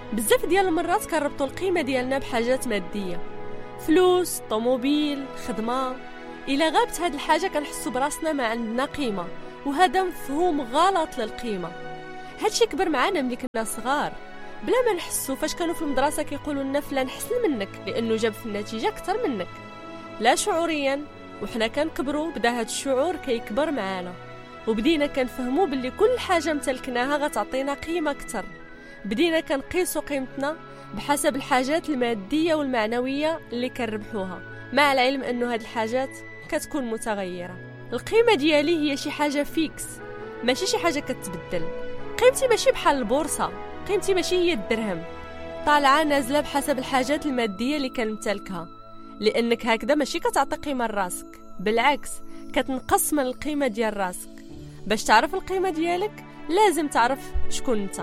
بزاف ديال المرات كنربطوا القيمة ديالنا بحاجات مادية، فلوس، طوموبيل، خدمة. إلا غابت هاد الحاجة كنحسوا براسنا ما عندنا قيمة، وهذا مفهوم غلط للقيمة. هادشي كبر معانا ملي كنا صغار بلا ما نحسوا. فاش كانوا في المدرسة كيقولوا لنا فلان حسن منك لأنه جاب في النتيجة أكثر منك، لا شعوريا. وحنا كنكبروا بدا هاد الشعور كيكبر معانا، وبدينا كنفهموا باللي كل حاجة امتلكناها غتعطينا قيمة أكثر. بدينا كنقيسوا قيمتنا بحسب الحاجات المادية والمعنوية اللي كنربحوها، مع العلم أنه هاد الحاجات كتكون متغيرة. القيمة ديالي هي شي حاجة فيكس، ماشي شي حاجة كتبدل. قيمتي ماشي بحال البورصة، قيمتي ماشي هي الدرهم طالعة نازلة بحسب الحاجات المادية اللي كنمتلكها، لأنك هكذا ماشي كتعطي قيمة لراسك، بالعكس كتنقص من القيمة ديال راسك. باش تعرف القيمة ديالك لازم تعرف شكون انت.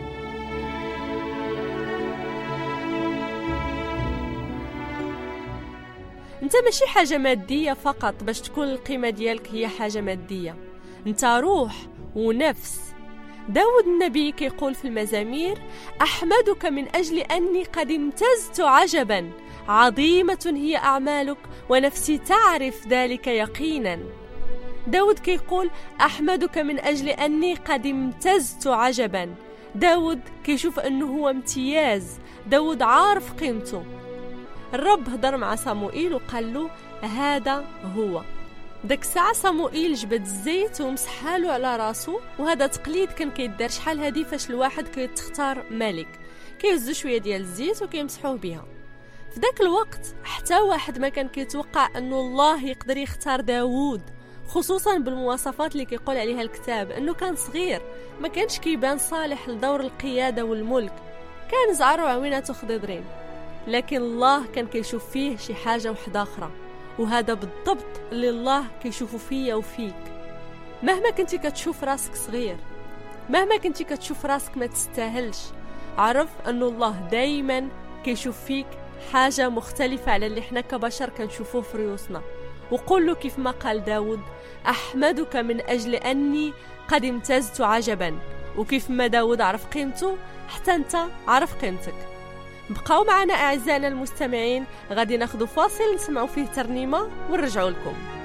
انت ماشي حاجة مادية فقط باش تكون القيمة ديالك هي حاجة مادية، انت روح ونفس. داود النبي كيقول في المزامير: أحمدك من أجل أني قد امتزت عجبا، عظيمة هي أعمالك ونفسي تعرف ذلك يقينا. داود كيقول أحمدك من أجل أني قد امتزت عجبا. داود كيشوف أنه هو امتياز، داود عارف قيمته. الرب هضر مع صموئيل وقال له هذا هو. داك الساعة صموئيل جبد الزيت ومسحالو على راسو، وهذا تقليد كان كيدار شحال هادي فاش الواحد كيتختار ملك، كيهزو شوية ديال الزيت وكيمسحوه بها. في ذاك الوقت حتى واحد ما كان كيتوقع أنه الله يقدر يختار داود، خصوصا بالمواصفات اللي كيقول عليها الكتاب، أنه كان صغير ما كانش كيبان صالح لدور القيادة والملك، كان زعر وعويناته خضيضرين. لكن الله كان كيشوف فيه شي حاجة وحدة أخرى، وهذا بالضبط اللي الله كيشوفه فيا وفيك. مهما كنتي كتشوف راسك صغير، مهما كنتي كتشوف راسك ما تستاهلش، عرف أنه الله دايما كيشوف فيك حاجة مختلفة على اللي احنا كبشر كنشوفوه في ريوسنا. وقل له كيف ما قال داود: أحمدك من أجل أني قد امتزت عجبا. وكيف ما داود عرف قيمته، حتى انت عرف قيمتك. بقاو معنا أعزائنا المستمعين، غادي ناخذ فاصل نسمعوا فيه ترنيمة ونرجعوا لكم.